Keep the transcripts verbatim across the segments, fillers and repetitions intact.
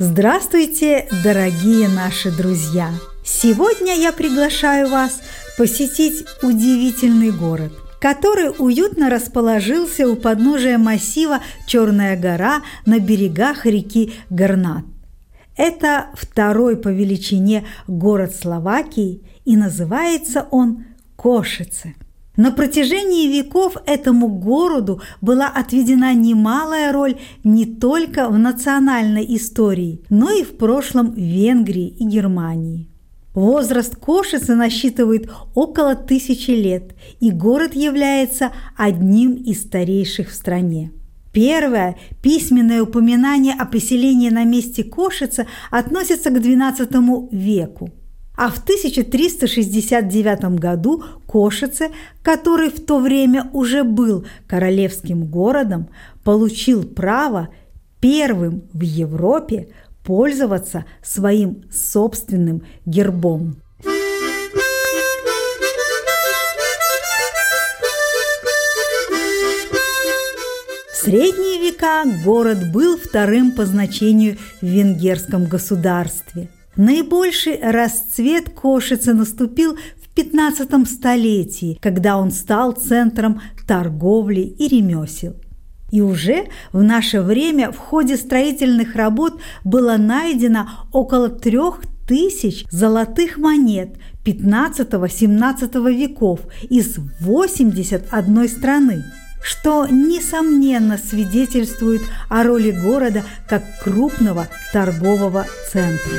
Здравствуйте, дорогие наши друзья! Сегодня я приглашаю вас посетить удивительный город, который уютно расположился у подножия массива Черная гора на берегах реки Гарнат. Это второй по величине город Словакии, и называется он Кошице. На протяжении веков этому городу была отведена немалая роль не только в национальной истории, но и в прошлом Венгрии и Германии. Возраст Кошицы насчитывает около тысячи лет, и город является одним из старейших в стране. Первое письменное упоминание о поселении на месте Кошицы относится к двенадцатому веку. А в тысяча триста шестьдесят девятом году Кошице, который в то время уже был королевским городом, получил право первым в Европе пользоваться своим собственным гербом. В средние века город был вторым по значению в венгерском государстве. Наибольший расцвет Кошицы наступил в пятнадцатом столетии, когда он стал центром торговли и ремесел. И уже в наше время в ходе строительных работ было найдено около трех тысяч золотых монет пятнадцатого-семнадцатого веков из восьмидесяти одной страны, что, несомненно, свидетельствует о роли города как крупного торгового центра.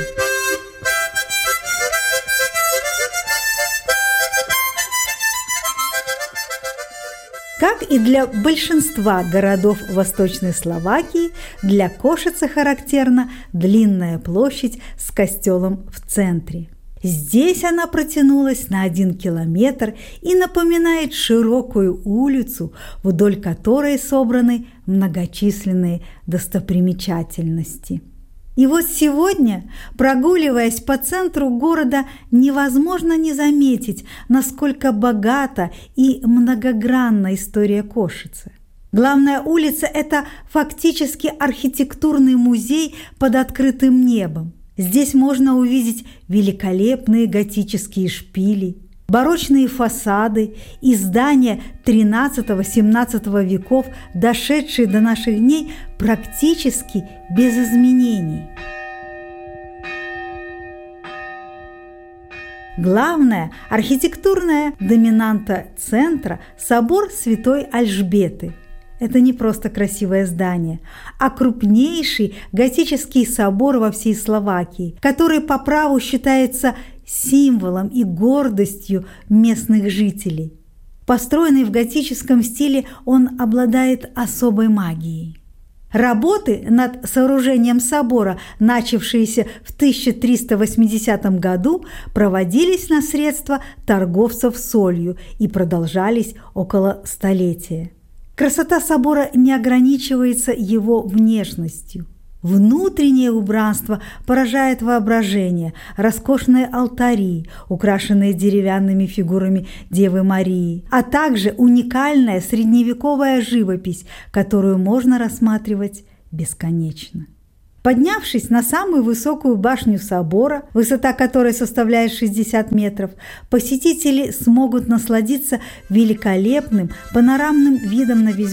Как и для большинства городов Восточной Словакии, для Кошицы характерна длинная площадь с костелом в центре. Здесь она протянулась на один километр и напоминает широкую улицу, вдоль которой собраны многочисленные достопримечательности. И вот сегодня, прогуливаясь по центру города, невозможно не заметить, насколько богата и многогранна история Кошицы. Главная улица – это фактически архитектурный музей под открытым небом. Здесь можно увидеть великолепные готические шпили, барочные фасады и здания тринадцатого-семнадцатого веков, дошедшие до наших дней практически без изменений. Главная архитектурная доминанта центра – собор Святой Альжбеты. Это не просто красивое здание, а крупнейший готический собор во всей Словакии, который по праву считается символом и гордостью местных жителей. Построенный в готическом стиле, он обладает особой магией. Работы над сооружением собора, начавшиеся в тысяча триста восьмидесятом году, проводились на средства торговцев солью и продолжались около столетия. Красота собора не ограничивается его внешностью. Внутреннее убранство поражает воображение, роскошные алтари, украшенные деревянными фигурами Девы Марии, а также уникальная средневековая живопись, которую можно рассматривать бесконечно. Поднявшись на самую высокую башню собора, высота которой составляет шестьдесят метров, посетители смогут насладиться великолепным панорамным видом на весь